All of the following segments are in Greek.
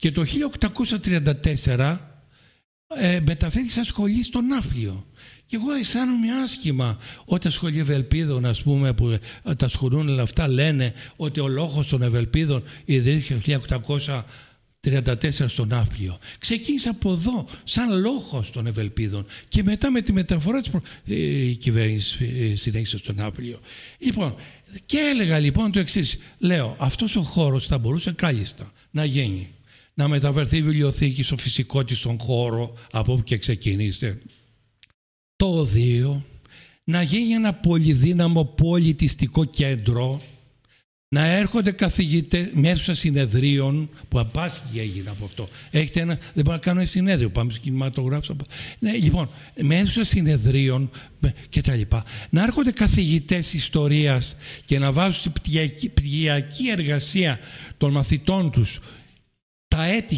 Και το 1834 μεταφέρει σαν σχολή στο Ναύπλιο. Και εγώ αισθάνομαι άσχημα όταν σχολή Ευελπίδων, ας πούμε, που τα σχολούν όλα αυτά, λένε ότι ο λόγος των Ευελπίδων ιδρύθηκε το 1834 στο Ναύπλιο. Ξεκίνησα από εδώ, σαν λόγος των Ευελπίδων, και μετά με τη μεταφορά της κυβέρνησης συνέχισε στο Ναύπλιο. Λοιπόν, και έλεγα λοιπόν το εξής. Λέω, αυτός ο χώρος θα μπορούσε κάλλιστα να γίνει, να μεταφερθεί η βιβλιοθήκη στο φυσικό της τον χώρο, από όπου και ξεκινήστε. Το 2, να γίνει ένα πολυδύναμο πολιτιστικό κέντρο, να έρχονται καθηγητές με αίθουσα συνεδρίων, που απάσχει έγινε από αυτό. Έχετε ένα, δεν μπορώ να κάνω ένα συνέδριο, πάμε στους κινηματογράφους. Ναι, λοιπόν, με αίθουσα συνεδρίων και τα λοιπά. Να έρχονται καθηγητές ιστορίας και να βάζουν στην πτυχιακή εργασία των μαθητών τους τα έτη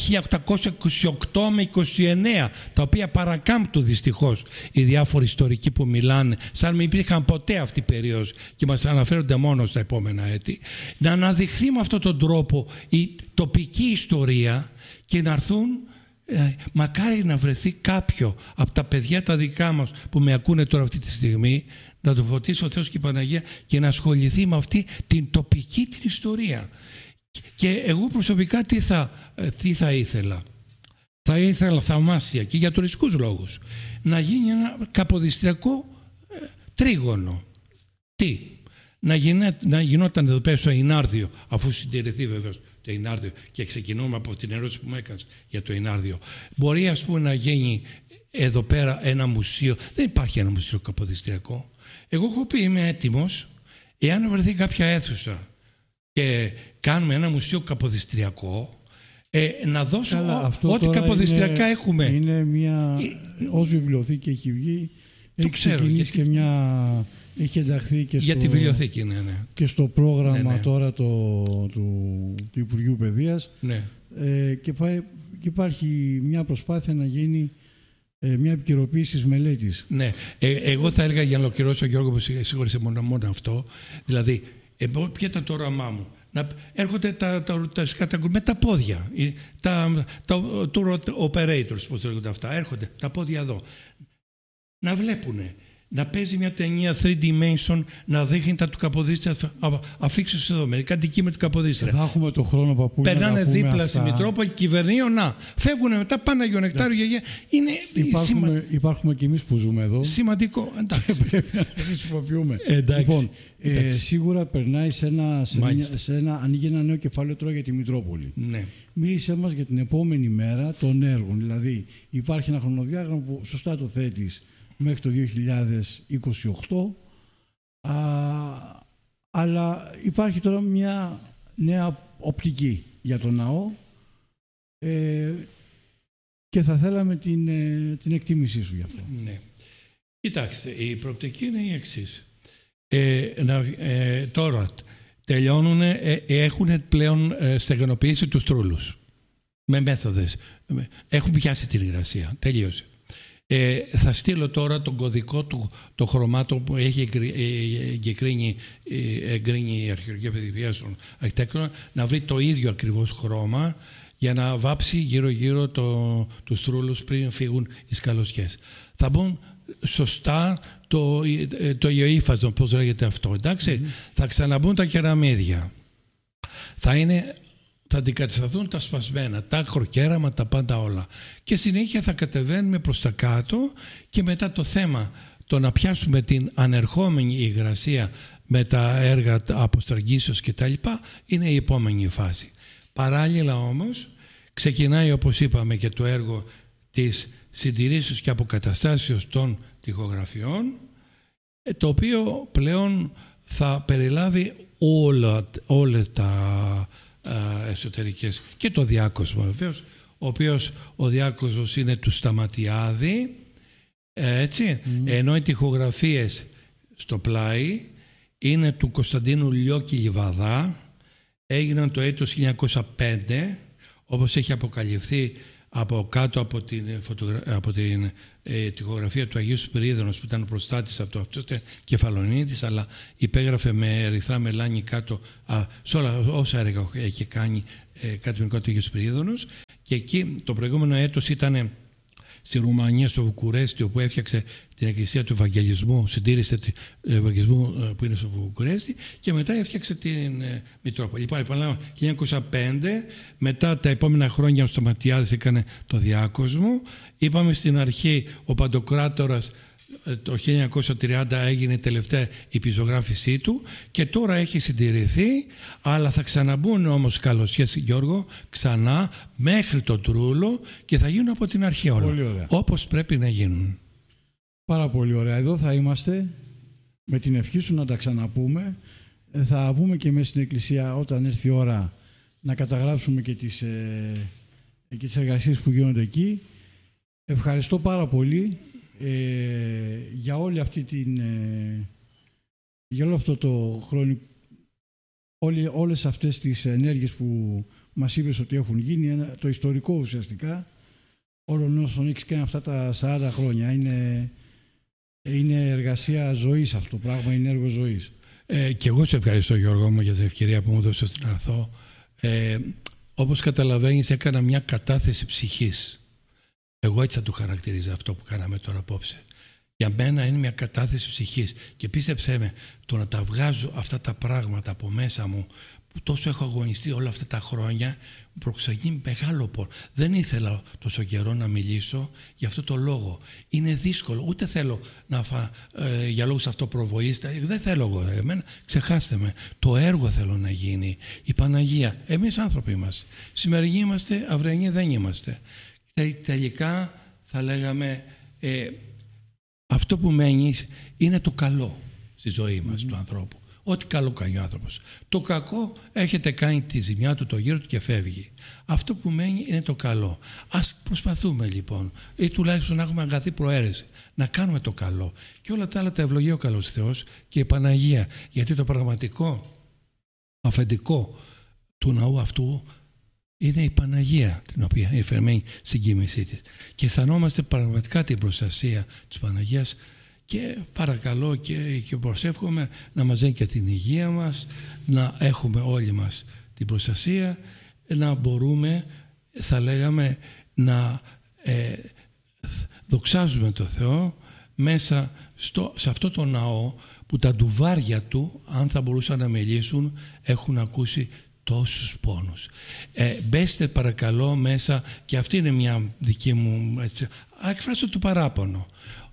1828 με 29, τα οποία παρακάμπτουν δυστυχώς οι διάφοροι ιστορικοί που μιλάνε, σαν μην υπήρχαν ποτέ αυτή η περίοδος και μας αναφέρονται μόνο στα επόμενα έτη, να αναδειχθεί με αυτόν τον τρόπο η τοπική ιστορία και να έρθουν, μακάρι να βρεθεί κάποιο από τα παιδιά τα δικά μας που με ακούνε τώρα αυτή τη στιγμή, να το φωτίσει ο Θεός και η Παναγία και να ασχοληθεί με αυτή την τοπική την ιστορία. Και εγώ προσωπικά τι θα ήθελα. Θα ήθελα θαυμάσια και για τουριστικούς λόγους να γίνει ένα καποδιστριακό τρίγωνο. Τι? Να γινόταν εδώ πέρα στο Ινάρδιο, αφού συντηρηθεί βεβαίως το Ινάρδιο, και ξεκινούμε από την ερώτηση που μου έκανες για το Ινάρδιο. Μπορεί, ας πούμε, να γίνει εδώ πέρα ένα μουσείο. Δεν υπάρχει ένα μουσείο καποδιστριακό. Εγώ έχω πει, είμαι έτοιμος, εάν βρεθεί κάποια αίθουσα και κάνουμε ένα μουσείο καποδιστριακό, να δώσω ό,τι καποδιστριακά έχουμε. Είναι μια, ως βιβλιοθήκη έχει βγει, έχει ξεκινήσει και μια, έχει ενταχθεί και για τη βιβλιοθήκη, ναι. Και στο πρόγραμμα τώρα του Υπουργείου Παιδείας. Ναι. Και υπάρχει μια προσπάθεια να γίνει μια επικαιροποίηση της μελέτης. Ναι. Εγώ θα έλεγα, για να ολοκληρώσω, Γιώργο, που σίγουρισε μόνο αυτό, δηλαδή, ποια ήταν το όραμά μου? Να έρχονται τα με τα πόδια, τα tour operators, πώς λέγονται αυτά, έρχονται τα πόδια εδώ, να βλέπουνε, να παίζει μια ταινία 3 dimension, να δείχνει τα του Καποδίστρια, αφήξω εδώ μερικά αντικείμενα του Καποδίστρια. Θα έχουμε το χρόνο, παππού. Περνάνε δίπλα στη Μητρόπολη, κυβερνείο, να φεύγουν μετά, πάνε Αγιο Νεκτάριο, είναι υπάρχουμε κι εμείς που ζούμε εδώ. Σημαντικό, εντάξει. Πρέπει να χρησιμοποιούμε. Λοιπόν, σίγουρα περνάει ανοίγει ένα νέο κεφάλαιο τώρα για τη Μητρόπολη. Ναι. Μίλησέ μας για την επόμενη μέρα των έργων. Δηλαδή, υπάρχει ένα χρονοδιάγραμμα που σωστά το θέτεις μέχρι το 2028, αλλά υπάρχει τώρα μια νέα οπτική για τον ναό, και θα θέλαμε την εκτίμησή σου γι' αυτό. Ναι. Κοιτάξτε, η προοπτική είναι η εξής. Τώρα τελειώνουν, έχουν πλέον στεγνοποιήσει τους τρούλους με μέθοδες. Έχουν πιάσει την υγρασία. Τελείωσε. Θα στείλω τώρα τον κωδικό του, το χρωμάτων που έχει εγκρίνει η Αρχαιολογική Παιδεία των Αρχιτέκτονα, να βρει το ίδιο ακριβώς χρώμα για να βάψει γύρω-γύρω τους τρούλους πριν φύγουν οι σκαλωσιές. Θα μπουν σωστά το ιοήφασμα, πώς λέγεται αυτό, εντάξει. Θα ξαναμπούν τα κεραμίδια. Θα αντικατασταθούν τα σπασμένα, τα ακροκέραμα, τα πάντα όλα. Και συνέχεια θα κατεβαίνουμε προς τα κάτω, και μετά το θέμα το να πιάσουμε την ανερχόμενη υγρασία με τα έργα αποστραγγίσεως και τα λοιπά είναι η επόμενη φάση. Παράλληλα όμως ξεκινάει, όπως είπαμε, και το έργο της συντηρήσεως και αποκαταστάσεως των τοιχογραφιών, το οποίο πλέον θα περιλάβει όλα τα εσωτερικές, και το διάκοσμο βεβαίως, ο οποίος ο διάκοσμος είναι του Σταματιάδη, έτσι, ενώ οι τοιχογραφίες στο πλάι είναι του Κωνσταντίνου Λιώκη Λιβαδά, έγιναν το έτος 1905, όπως έχει αποκαλυφθεί από κάτω από την τοιχογραφία του Αγίου Σπυρίδωνος, που ήταν ο προστάτης από το αυτό, ήταν Κεφαλονίτης, αλλά υπέγραφε με ερυθρά μελάνη κάτω σε όλα όσα έργα έχει κάνει κάτω του Αγίου Σπυρίδωνος, Και εκεί το προηγούμενο έτος ήταν στη Ρουμανία, στο Βουκουρέστι, όπου έφτιαξε την Εκκλησία του Ευαγγελισμού, συντήρησε του Ευαγγελισμού που είναι στο Βουκουρέστι, και μετά έφτιαξε την Μητρόπολη. Επαναλαμβάνω, 1905, μετά τα επόμενα χρόνια ο Σταματιάδης έκανε το διάκοσμο. Είπαμε στην αρχή ο Παντοκράτορας το 1930 έγινε η τελευταία υπηζογράφησή του και τώρα έχει συντηρηθεί, αλλά θα ξαναμπούν όμως, καλωσίες Γιώργο, ξανά μέχρι το Τρούλο και θα γίνουν από την αρχή όλα, όπως πρέπει να γίνουν. Πάρα πολύ ωραία. Εδώ θα είμαστε με την ευχή σου να τα ξαναπούμε. Θα βγούμε και μέσα στην Εκκλησία όταν έρθει η ώρα να καταγράψουμε και τις εργασίες που γίνονται εκεί. Ευχαριστώ πάρα πολύ για όλη αυτή για όλο αυτό το χρόνο, όλες αυτές τις ενέργειες που μας είπες ότι έχουν γίνει, το ιστορικό ουσιαστικά όλων όσων έχεις κάνει αυτά τα 40 χρόνια. Είναι εργασία ζωής αυτό το πράγμα, είναι έργο ζωής. Και εγώ σε ευχαριστώ, Γιώργο μου, για την ευκαιρία που μου δώσες να έρθω. Όπως καταλαβαίνεις, έκανα μια κατάθεση ψυχής. Εγώ έτσι θα το χαρακτηρίζω αυτό που κάναμε τώρα απόψε. Για μένα είναι μια κατάθεση ψυχής και πίστεψέ με, το να τα βγάζω αυτά τα πράγματα από μέσα μου που τόσο έχω αγωνιστεί όλα αυτά τα χρόνια, μου προξαγεί μεγάλο πόνο. Δεν ήθελα τόσο καιρό να μιλήσω για αυτό το λόγο. Είναι δύσκολο, ούτε θέλω για λόγους αυτοπροβολής, δεν θέλω εγώ. Εμένα, ξεχάστε με, το έργο θέλω να γίνει. Η Παναγία, εμείς άνθρωποι είμαστε. Σημερινοί είμαστε, αυριανοί δεν είμαστε. Τελικά θα λέγαμε αυτό που μένει είναι το καλό στη ζωή μας του ανθρώπου. Ό,τι καλό κάνει ο άνθρωπος. Το κακό έχετε κάνει τη ζημιά του, το γύρο του και φεύγει. Αυτό που μένει είναι το καλό. Ας προσπαθούμε λοιπόν, ή τουλάχιστον να έχουμε αγαθή προαίρεση, να κάνουμε το καλό. Και όλα τα άλλα τα ευλογεί ο καλός Θεός και η Παναγία. Γιατί το πραγματικό αφεντικό του ναού αυτού είναι η Παναγία, την οποία είναι φερμένη στην κοίμησή της. Και αισθανόμαστε πραγματικά την προστασία της Παναγίας και παρακαλώ και προσεύχομαι να μας δίνει και την υγεία μας, να έχουμε όλοι μας την προστασία, να μπορούμε, θα λέγαμε, να δοξάζουμε το Θεό μέσα σε αυτό το ναό που τα ντουβάρια του, αν θα μπορούσαν να μιλήσουν, έχουν ακούσει τόσους πόνους. Μπέστε παρακαλώ μέσα, και αυτή είναι μια δική μου εκφράσω το παράπονο.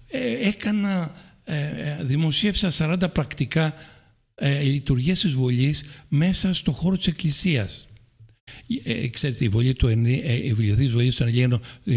Δημοσίευσα 40 πρακτικά λειτουργίες της Βολής μέσα στο χώρο της Εκκλησίας. Ξέρετε, η Βολή του Βιβλιοθήκης Βολής του Αγγέλου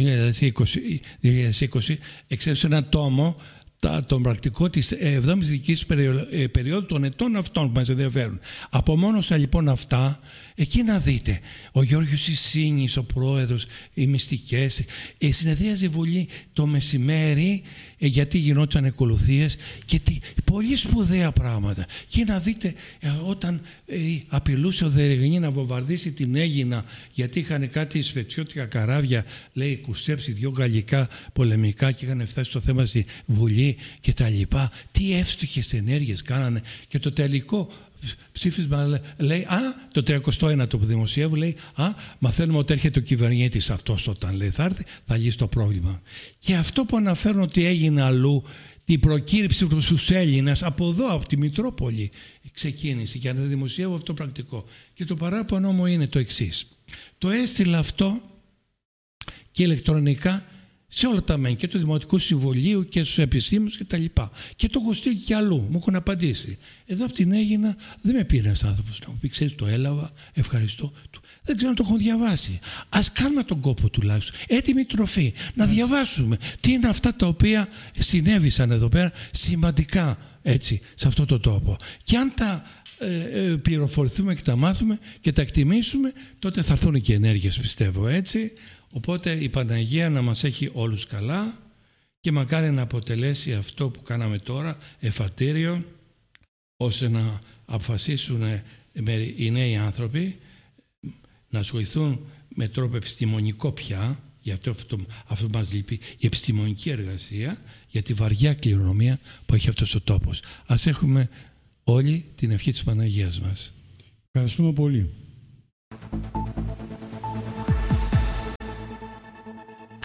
2020 εξέδωσε ένα τόμο τον πρακτικό της 7ης δικής περίοδου των ετών αυτών που μας ενδιαφέρουν. Απομόνωσα λοιπόν αυτά, εκεί να δείτε. Ο Γιώργος Ισίνης, ο πρόεδρος, οι μυστικές, συνεδρίαζε η Βουλή το μεσημέρι, γιατί γινόταν ακολουθίες και πολύ σπουδαία πράγματα. Και να δείτε όταν απειλούσε ο Δερεγνή να βομβαρδίσει την Αίγινα, γιατί είχαν κάτι σπετσιώτικα καράβια, λέει, κουστέψει 2 γαλλικά πολεμικά και είχαν φτάσει στο θέμα στη Βουλή και τα λοιπά. Τι εύστοχες ενέργειες κάνανε. Και το τελικό ψήφισμα λέει, το 31ο που δημοσιεύουν λέει, μαθαίνουμε ότι έρχεται ο κυβερνήτης αυτός όταν λέει θα έρθει, θα λύσει το πρόβλημα. Και αυτό που αναφέρουν ότι έγινε αλλού, την προκήρυξη στους Έλληνες από εδώ, από τη Μητρόπολη ξεκίνησε, για να δημοσιεύω αυτό το πρακτικό. Και το παράπονο μου είναι το εξής. Το έστειλα αυτό και ηλεκτρονικά σε όλα τα μεν, και του Δημοτικού Συμβουλίου και στους επιστήμονες και τα λοιπά. Και το έχω στείλει και αλλού, μου έχουν απαντήσει. Εδώ από την Αίγινα δεν με πήρε ένας άνθρωπος να μου πει, ξέρεις, το έλαβα, ευχαριστώ. Δεν ξέρω αν το έχω διαβάσει. Ας κάνουμε τον κόπο τουλάχιστον. Έτοιμη τροφή. Να διαβάσουμε τι είναι αυτά τα οποία συνέβησαν εδώ πέρα σημαντικά έτσι, σε αυτό το τόπο. Και αν τα πληροφορηθούμε και τα μάθουμε και τα εκτιμήσουμε, τότε θα έρθουν και ενέργειες, πιστεύω έτσι. Οπότε η Παναγία να μας έχει όλους καλά και μακάρι να αποτελέσει αυτό που κάναμε τώρα εφατήριο, ώστε να αποφασίσουν οι νέοι άνθρωποι να ασχοληθούν με τρόπο επιστημονικό πια, γιατί αυτό μας λείπει, η επιστημονική εργασία για τη βαριά κληρονομία που έχει αυτός ο τόπος. Ας έχουμε όλοι την ευχή της Παναγίας μας. Ευχαριστούμε πολύ.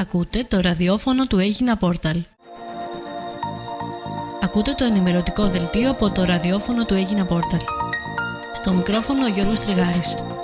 Ακούτε το ραδιόφωνο του Έγινα Πόρταλ. Ακούτε το ενημερωτικό δελτίο από το ραδιόφωνο του Έγινα Πόρταλ. Στο μικρόφωνο ο Γιώργος Τριγάρης.